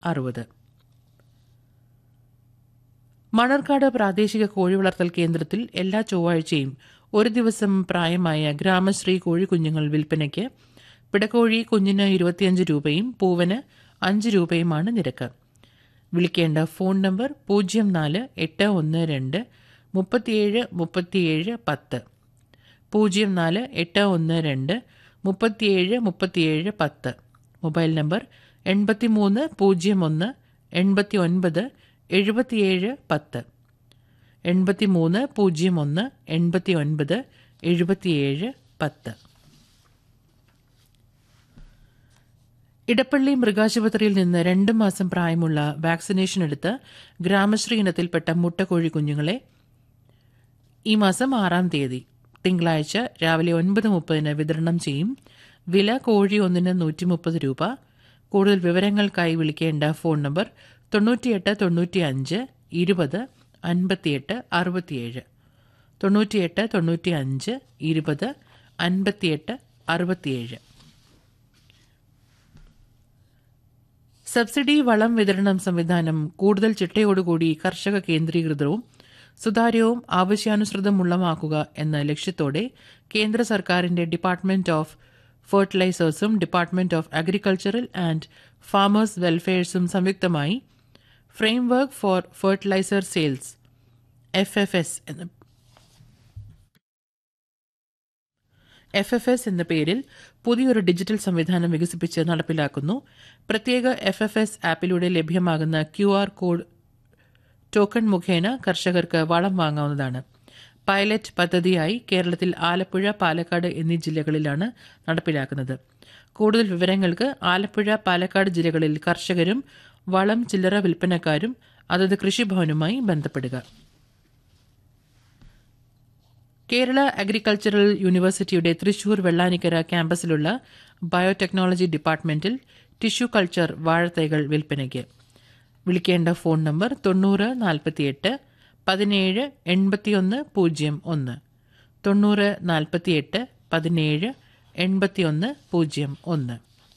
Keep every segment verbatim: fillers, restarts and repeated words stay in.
അറുപത്. മണർക്കാട് പ്രാദേശിക കോഴി വളർത്തൽ കേന്ദ്രത്തിൽ എല്ലാ ചൊവ്വാഴ്ചയും ഒരു ദിവസം പ്രായമായ ഗ്രാമശ്രീ കോഴിക്കുഞ്ഞുങ്ങൾ വിൽപ്പനയ്ക്ക്. പിടക്കോഴി കുഞ്ഞിന് ഇരുപത്തിയഞ്ച് രൂപയും പൂവന് അഞ്ച് രൂപയുമാണ് നിരക്ക്. വിളിക്കേണ്ട ഫോൺ നമ്പർ പൂജ്യം നാല് എട്ട് ഒന്ന് രണ്ട് മുപ്പത്തിയേഴ് മുപ്പത്തിയേഴ് പത്ത് പൂജ്യം നാല് എട്ട് ഒന്ന് രണ്ട് മുപ്പത്തിയേഴ് മുപ്പത്തിയേഴ് പത്ത്. മൊബൈൽ നമ്പർ എൺപത്തി മൂന്ന് പൂജ്യം ഒന്ന് എൺപത്തി ഒൻപത് എഴുപത്തിയേഴ് പത്ത് എൺപത്തി മൂന്ന് പൂജ്യം ഒന്ന് എൺപത്തി ഒൻപത് എഴുപത്തിയേഴ് പത്ത്. ഇടപ്പള്ളി മൃഗാശുപത്രിയിൽ നിന്ന് രണ്ട് മാസം പ്രായമുള്ള വാക്സിനേഷൻ എടുത്ത് ഗ്രാമശ്രീ ഇനത്തിൽപ്പെട്ട മുട്ടക്കോഴി കുഞ്ഞുങ്ങളെ ഈ മാസം ആറാം തീയതി തിങ്കളാഴ്ച രാവിലെ ഒൻപത് മുപ്പതിന് വിതരണം ചെയ്യും. വില കോഴി ഒന്നിന് നൂറ്റി മുപ്പത് രൂപ. കൂടുതൽ വിവരങ്ങൾക്കായി വിളിക്കേണ്ട ഫോൺ നമ്പർ തൊണ്ണൂറ്റിയെട്ട് തൊണ്ണൂറ്റി അഞ്ച് ഇരുപത് അൻപത്തിയെട്ട് അറുപത്തിയേഴ് തൊണ്ണൂറ്റിയെട്ട് തൊണ്ണൂറ്റി അഞ്ച് ഇരുപത് അൻപത്തിയെട്ട് അറുപത്തിയേഴ്. സബ്സിഡി വളം വിതരണം സംവിധാനം കൂടുതൽ ചിട്ടയോടുകൂടി കർഷക കേന്ദ്രീകൃതവും സുതാര്യവും ആവശ്യാനുസൃതമുള്ളമാക്കുക എന്ന ലക്ഷ്യത്തോടെ കേന്ദ്ര സർക്കാരിന്റെ department of ഫെർട്ടിലൈസേഴ്സും department of agricultural and farmers വെൽഫെയർസും സംയുക്തമായി framework four fertiliser sales F F S എന്ന എഫ് എഫ് എസ് എന്ന പേരിൽ പുതിയൊരു ഡിജിറ്റൽ സംവിധാനം വികസിപ്പിച്ച് നടപ്പിലാക്കുന്നു. പ്രത്യേക എഫ് എഫ് എസ് ആപ്പിലൂടെ ലഭ്യമാകുന്ന ക്യു ആർ കോഡ് ടോക്കൺ മുഖേന കർഷകർക്ക് വളം വാങ്ങാവുന്നതാണ്. പൈലറ്റ് പദ്ധതിയായി കേരളത്തിൽ ആലപ്പുഴ, പാലക്കാട് എന്നീ ജില്ലകളിലാണ് നടപ്പിലാക്കുന്നത്. കൂടുതൽ വിവരങ്ങൾക്ക് ആലപ്പുഴ, പാലക്കാട് ജില്ലകളിൽ കർഷകരും വളം ചില്ലറ വിൽപ്പനക്കാരും അതത് കൃഷിഭവനുമായി ബന്ധപ്പെടുക. കേരള അഗ്രികൾച്ചറൽ യൂണിവേഴ്സിറ്റിയുടെ തൃശൂർ വെള്ളാനിക്കര ക്യാമ്പസിലുള്ള ബയോടെക്നോളജി ഡിപ്പാർട്ട്മെന്റിൽ ടിഷ്യൂ കൾച്ചർ വാഴത്തൈകൾ വിൽപ്പനയ്ക്ക്. വിളിക്കേണ്ട ഫോൺ നമ്പർ തൊണ്ണൂറ് നാൽപ്പത്തിയെട്ട് പതിനേഴ് എൺപത്തിയൊന്ന് പൂജ്യം ഒന്ന് തൊണ്ണൂറ് നാൽപ്പത്തിയെട്ട് പതിനേഴ് എൺപത്തിയൊന്ന് പൂജ്യം ഒന്ന്.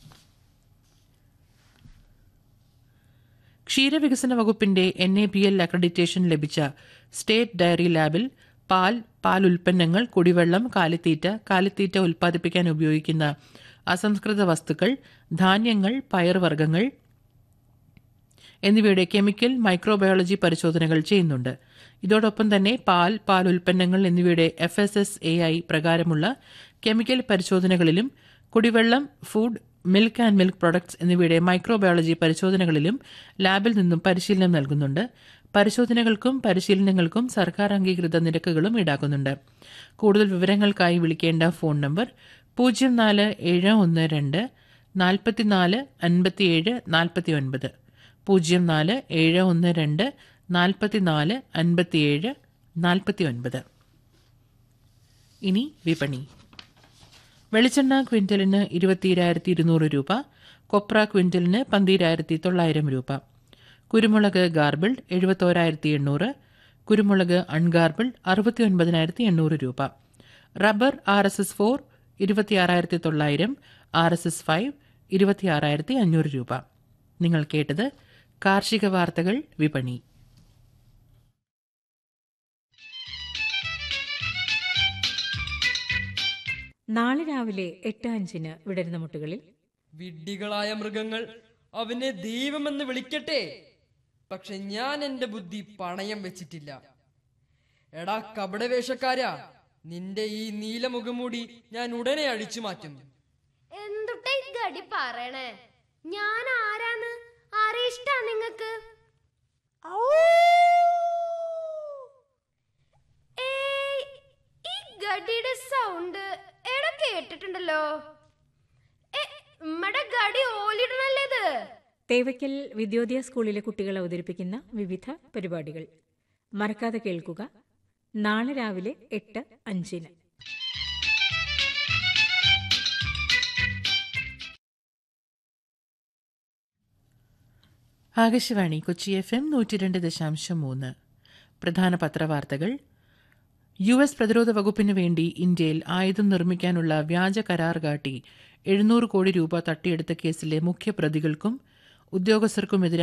ക്ഷീരവികസന വകുപ്പിന്റെ N A B L accreditation ലഭിച്ച സ്റ്റേറ്റ് ഡയറി ലാബിൽ പാൽ, പാൽ ഉൽപ്പന്നങ്ങൾ, കുടിവെള്ളം, കാലിത്തീറ്റ, കാലിത്തീറ്റ ഉൽപ്പാദിപ്പിക്കാൻ ഉപയോഗിക്കുന്ന അസംസ്കൃത വസ്തുക്കൾ, ധാന്യങ്ങൾ, പയർവർഗ്ഗങ്ങൾ എന്നിവയുടെ കെമിക്കൽ, മൈക്രോബയോളജി പരിശോധനകൾ ചെയ്യുന്നുണ്ട്. ഇതോടൊപ്പം തന്നെ പാൽ, പാൽ ഉൽപ്പന്നങ്ങൾ എന്നിവയുടെ F S S A I പ്രകാരമുള്ള കെമിക്കൽ പരിശോധനകളിലും കുടിവെള്ളം, food, milk and milk products എന്നിവയുടെ മൈക്രോബയോളജി പരിശോധനകളിലും ലാബിൽ നിന്നും പരിശീലനം നൽകുന്നുണ്ട്. പരിശോധനകൾക്കും പരിശീലനങ്ങൾക്കും സർക്കാർ അംഗീകൃത നിരക്കുകളും ഈടാക്കുന്നുണ്ട്. കൂടുതൽ വിവരങ്ങൾക്കായി വിളിക്കേണ്ട ഫോൺ നമ്പർ പൂജ്യം നാല് ഏഴ് ഒന്ന് രണ്ട് നാൽപ്പത്തിനാല് അൻപത്തിയേഴ് നാൽപ്പത്തി ഒൻപത് പൂജ്യം നാല് ഏഴ് ഒന്ന് രണ്ട് നാൽപ്പത്തിനാല് അൻപത്തിയേഴ് നാൽപ്പത്തി ഒൻപത്. ഇനി വിപണി. വെളിച്ചെണ്ണ ക്വിന്റലിന് ഇരുപത്തിരായിരത്തി ഇരുന്നൂറ് രൂപ, കൊപ്ര ക്വിന്റലിന് പന്തിരായിരത്തി തൊള്ളായിരം രൂപ, കുരുമുളക് ഗാർബിൾഡ് എഴുപത്തോരായിരത്തി എണ്ണൂറ്, കുരുമുളക് അൺഗാർബിൾഡ് അറുപത്തി ഒൻപതിനായിരത്തി എണ്ണൂറ് രൂപ, rubber R S S four ഇരുപത്തിയാറായിരത്തി തൊള്ളായിരം, ആർ എസ് എസ് ഫൈവ് ഇരുപത്തിയാറായിരത്തി അഞ്ഞൂറ് രൂപ. നിങ്ങൾ കേട്ടത് കാർഷിക വാർത്തകൾ വിപണി. നാളെ രാവിലെ എട്ട് അഞ്ചിന് വിടരുന്ന മുട്ടുകളിൽ വിഡ്ഢികളായ മൃഗങ്ങൾ അവനെ ദൈവമെന്ന് വിളിക്കട്ടെ, പക്ഷെ ഞാൻ എന്റെ ബുദ്ധി പണയം വെച്ചിട്ടില്ല. എടാ കപടവേഷക്കാരാ, നിന്റെ ഈ നീലമുഖംമൂടി ഞാൻ ഉടനെ അഴിച്ചു മാറ്റും. എന്തുട്ടേ ഗടി പറയണേ? ഞാൻ ആരാന്ന് ആരെ ഇഷ്ടാ നിങ്ങക്ക്? ഈ ഗടിയുടെ സൗണ്ട് എടാ കേട്ടിട്ടുണ്ടല്ലോ. നമ്മടെ ഗടി ഓലിടണല്ലേത്. തേവയ്ക്കൽ വിദ്യോദയ സ്കൂളിലെ കുട്ടികൾ അവതരിപ്പിക്കുന്ന വിവിധ പരിപാടികൾ മറക്കാതെ കേൾക്കുക. നാളെ രാവിലെ എട്ട് അഞ്ചിന്. ആകാശവാണി കൊച്ചി എഫ് എം നൂറ്റി രണ്ട് ദശാംശം മൂന്ന്. പ്രധാന പത്രവാർത്തകൾ. യു എസ് പ്രതിരോധ വകുപ്പിന് വേണ്ടി ഇന്ത്യയിൽ ആയുധം നിർമ്മിക്കാനുള്ള വ്യാജ കരാർ കാട്ടി എഴുന്നൂറ് കോടി രൂപ തട്ടിയെടുത്ത കേസിലെ മുഖ്യപ്രതികൾക്കും ഉദ്യോഗസ്ഥർക്കുമെതിരെ